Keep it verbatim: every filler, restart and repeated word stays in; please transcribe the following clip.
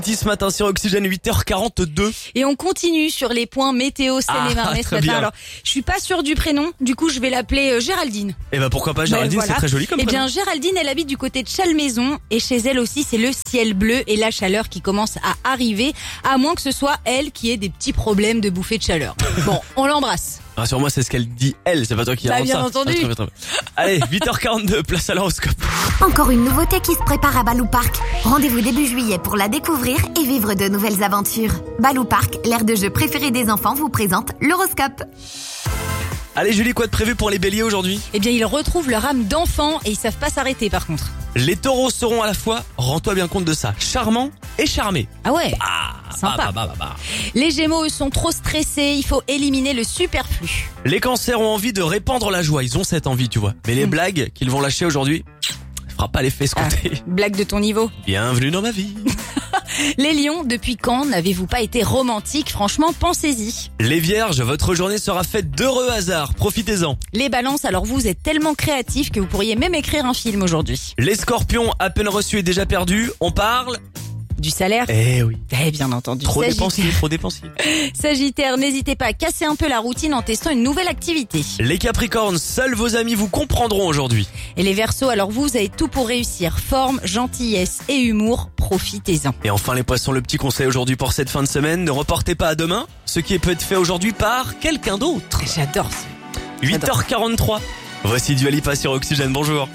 Ce matin sur Oxygène, huit heures quarante-deux. Et on continue sur les points météo Seine-et-Marnais Ah, ce matin. bien. Alors, je suis pas sûre du prénom, du coup je vais l'appeler euh, Géraldine. Et bah pourquoi pas Géraldine, Ben, voilà. c'est très joli comme Eh prénom. bien Géraldine, elle habite du côté de Chalmaison et chez elle aussi c'est le ciel bleu et la chaleur qui commence à arriver, à moins que ce soit elle qui ait des petits problèmes de bouffée de chaleur. Bon, on l'embrasse. Rassure-moi, c'est ce qu'elle dit elle, c'est pas toi qui Bah, invente bien ça. entendu. Ah, très bien, très bien. Allez, huit heures quarante-deux, place à l'horoscope. Encore une nouveauté qui se prépare à Balou Park. Rendez-vous début juillet pour la découvrir et vivre de nouvelles aventures. Balou Park, l'aire de jeu préférée des enfants, vous présente l'horoscope. Allez Julie, quoi de prévu pour les béliers aujourd'hui? Eh bien ils retrouvent leur âme d'enfant et ils savent pas s'arrêter par contre. Les taureaux seront à la fois, rends-toi bien compte de ça, charmants et charmés. Ah ouais. Ah, Sympa. bah, bah, bah, bah. Les Gémeaux eux sont trop stressés, il faut éliminer le superflu. Les cancers ont envie de répandre la joie, ils ont cette envie, tu vois. Mais les Mm. blagues qu'ils vont lâcher aujourd'hui, ça fera pas l'effet escompté. Blague de ton niveau. Bienvenue dans ma vie. Les lions, depuis quand n'avez-vous pas été romantique? Franchement, pensez-y. Les vierges, votre journée sera faite d'heureux hasards, profitez-en. Les balances, alors vous êtes tellement créatifs que vous pourriez même écrire un film aujourd'hui. Les scorpions, à peine reçu et déjà perdu, on parle... Du salaire? Eh oui. Eh bien entendu. Trop Sagittaire. dépensier, trop dépensier. Sagittaire, n'hésitez pas à casser un peu la routine en testant une nouvelle activité. Les capricornes, seuls vos amis vous comprendront aujourd'hui. Et les Verseaux, alors vous, vous avez tout pour réussir. Forme, gentillesse et humour, profitez-en. Et enfin les poissons, le petit conseil aujourd'hui pour cette fin de semaine, ne reportez pas à demain ce qui peut être fait aujourd'hui par quelqu'un d'autre. J'adore ça. huit heures quarante-trois. Voici Dua Lipa sur Oxygène, bonjour.